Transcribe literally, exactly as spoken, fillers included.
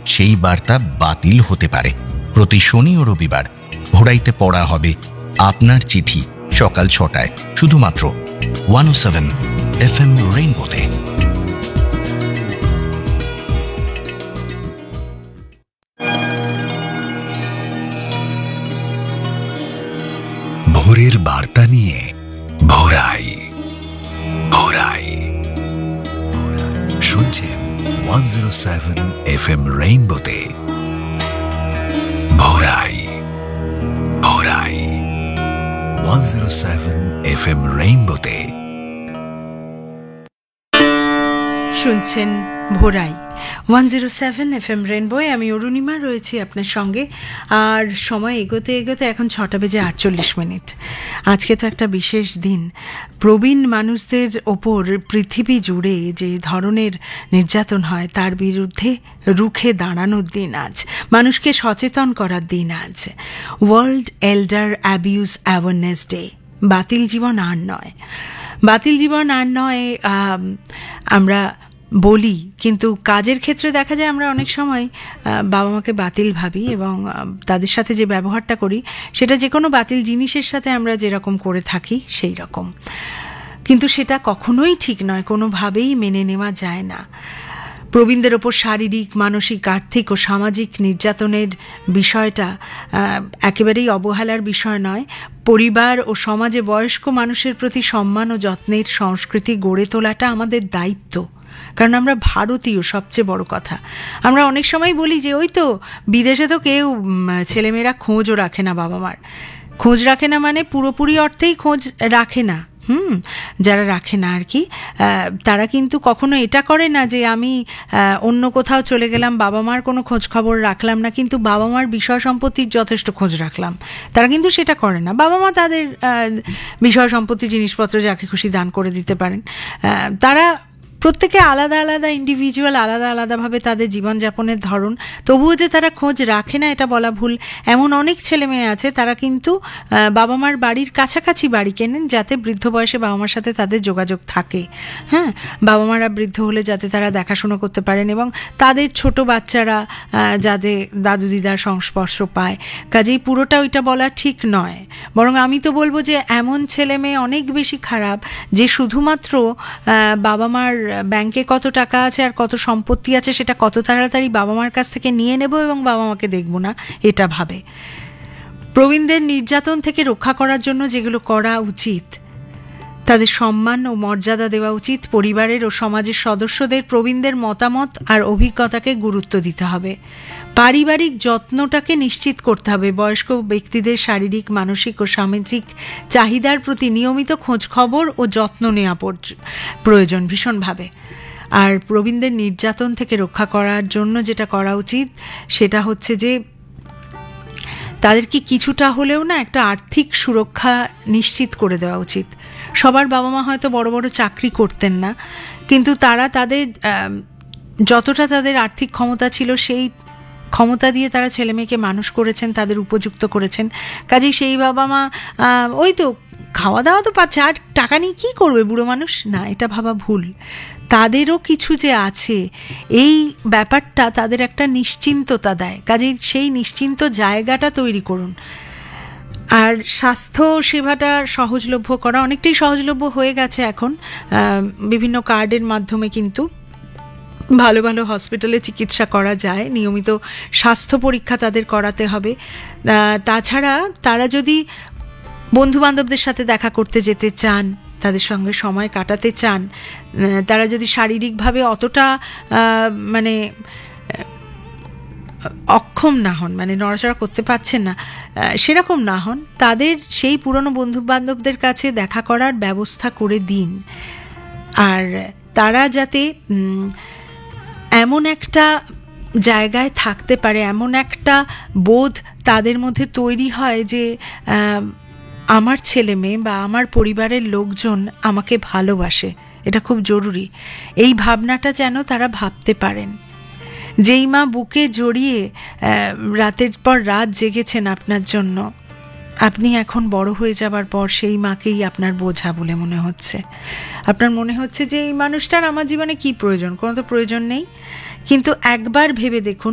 সেই বার্তা বাতিল হতে পারে। প্রতি শনি ও রবিবার ভোরাইতে পড়া হবে আপনার চিঠি সকাল ছটায়, শুধুমাত্র ওয়ান ও সেভেন এফ এম রেইনবোতে। ভোরের বার্তা নিয়ে ভোরাই ভোরাই শুনছেন one zero seven F M রেইনবোতে। ভোরাই ভোরাই one zero seven F M রেইনবোতে শুনছেন ভোরাই one zero seven F M রেইনবোয়। আমি অরুণিমা রয়েছি আপনার সঙ্গে। আর সময় এগোতে এগোতে এখন ছটা বেজে আটচল্লিশ মিনিট। আজকে তো একটা বিশেষ দিন। প্রবীণ মানুষদের ওপর পৃথিবী জুড়ে যে ধরনের নির্যাতন হয় তার বিরুদ্ধে রুখে দাঁড়ানোর দিন আজ, মানুষকে সচেতন করার দিন আজ। World এল্ডার abuse awareness day. বাতিল জীবন আর নয়, বাতিল জীবন আর নয় আমরা বলি, কিন্তু কাজের ক্ষেত্রে দেখা যায় আমরা অনেক সময় বাবা মাকে বাতিল ভাবি এবং তাদের সাথে যে ব্যবহারটা করি সেটা যে কোনো বাতিল জিনিসের সাথে আমরা যেরকম করে থাকি সেই রকম, কিন্তু সেটা কখনোই ঠিক নয়, কোনোভাবেই মেনে নেওয়া যায় না। প্রবীণদের ওপর শারীরিক, মানসিক, আর্থিক ও সামাজিক নির্যাতনের বিষয়টা একেবারেই অবহেলার বিষয় নয়। পরিবার ও সমাজে বয়স্ক মানুষের প্রতি সম্মান ও যত্নের সংস্কৃতি গড়ে তোলাটা আমাদের দায়িত্ব, কারণ আমরা ভারতীয়। সবচেয়ে বড় কথা, আমরা অনেক সময় বলি যে ওই তো বিদেশে তো কেউ ছেলেমেয়েরা খোঁজও রাখে না, বাবা মার খোঁজ রাখে না, মানে পুরোপুরি অর্থেই খোঁজ রাখে না। হুম যারা রাখে না আর কি, তারা কিন্তু কখনো এটা করে না যে আমি অন্য কোথাও চলে গেলাম, বাবা মার কোনো খোঁজ খবর রাখলাম না, কিন্তু বাবা মার বিষয় সম্পত্তির যথেষ্ট খোঁজ রাখলাম। তারা কিন্তু সেটা করে না। বাবা মা তাদের বিষয় সম্পত্তি, জিনিসপত্র যাকে খুশি দান করে দিতে পারেন। তারা প্রত্যেকে আলাদা আলাদা ইন্ডিভিজুয়াল, আলাদা আলাদাভাবে তাদের জীবনযাপনের ধরন, তবুও যে তারা খোঁজ রাখে না এটা বলা ভুল। এমন অনেক ছেলে মেয়ে আছে তারা কিন্তু বাবা মার বাড়ির কাছাকাছি বাড়ি কেনেন যাতে বৃদ্ধ বয়সে বাবা মার সাথে তাদের যোগাযোগ থাকে। হ্যাঁ, বাবা মারা বৃদ্ধ হলে যাতে তারা দেখাশোনা করতে পারেন এবং তাদের ছোট বাচ্চারা যাদের দাদু দিদার সংস্পর্শ পায়। কাজেই পুরোটা ওইটা বলা ঠিক নয়, বরং আমি তো বলবো যে এমন ছেলে মেয়ে অনেক বেশি খারাপ যে শুধুমাত্র বাবা মার ব্যাংকে কত টাকা আছে আর কত সম্পত্তি আছে সেটা কত তাড়াতাড়ি বাবা মার কাছ থেকে নিয়ে নেব এবং বাবা মাকে দেখব না এটা ভাবে। প্রবীণদের নির্যাতন থেকে রক্ষা করার জন্য যেগুলো করা উচিত, তাদের সম্মান ও মর্যাদা দেওয়া উচিত। পরিবারের ও সমাজের সদস্যদের প্রবীণদের মতামত আর অভিজ্ঞতাকে গুরুত্ব দিতে হবে। পারিবারিক যত্নটাকে নিশ্চিত করতে হবে। বয়স্ক ব্যক্তিদের শারীরিক, মানসিক ও সামাজিক চাহিদার প্রতি নিয়মিত খোঁজ খবর ও যত্ন নেওয়া প্রয়োজন ভীষণভাবে। আর প্রবীণদের নির্যাতন থেকে রক্ষা করার জন্য যেটা করা উচিত সেটা হচ্ছে যে তাদেরকে কিছুটা হলেও না একটা আর্থিক সুরক্ষা নিশ্চিত করে দেওয়া উচিত। সবার বাবা মা হয়তো বড় বড় চাকরি করতেন না, কিন্তু তারা তাদের যতটা তাদের আর্থিক ক্ষমতা ছিল সেই ক্ষমতা দিয়ে তারা ছেলে মেয়েকে মানুষ করেছেন, তাদের উপযুক্ত করেছেন। কাজেই সেই বাবা মা ওই তো খাওয়া দাওয়া তো পাচ্ছে, আর টাকা নিয়ে কী করবে বুড়ো মানুষ, না এটা ভাবা ভুল। তাদেরও কিছু যে আছে এই ব্যাপারটা তাদের একটা নিশ্চিন্ততা দেয়। কাজেই সেই নিশ্চিন্ত জায়গাটা তৈরি করুন। আর স্বাস্থ্য সেবাটা সহজলভ্য করা অনেকটাই সহজলভ্য হয়ে গেছে এখন বিভিন্ন কার্ডের মাধ্যমে, কিন্তু ভালো ভালো হসপিটালে চিকিৎসা করা যায়। নিয়মিত স্বাস্থ্য পরীক্ষা তাদের করাতে হবে। তাছাড়া তারা যদি বন্ধু বান্ধবদের সাথে দেখা করতে যেতে চান, তাদের সঙ্গে সময় কাটাতে চান, তারা যদি শারীরিকভাবে অতটা মানে অক্ষম না হন, মানে নড়াচড়া করতে পারছেন না, সেরকম না হন, তাদের সেই পুরনো বন্ধু বান্ধবদের কাছে দেখা করার ব্যবস্থা করে দিন। আর তারা যাতে এমন একটা জায়গায় থাকতে পারে, এমন একটা বোধ তাদের মধ্যে তৈরি হয় যে আমার ছেলে মেয়ে বা আমার পরিবারের লোকজন আমাকে ভালোবাসে, এটা খুব জরুরি। এই ভাবনাটা যেন তারা ভাবতে পারেন। যেই মা বুকে জড়িয়ে রাতের পর রাত জেগেছেন আপনার জন্য, আপনি এখন বড় হয়ে যাবার পর সেই মাকেই আপনার বোঝা বলে মনে হচ্ছে। আপনার মনে হচ্ছে যে এই মানুষটার আমার জীবনে কি প্রয়োজন, কোনো তো প্রয়োজন নেই। কিন্তু একবার ভেবে দেখুন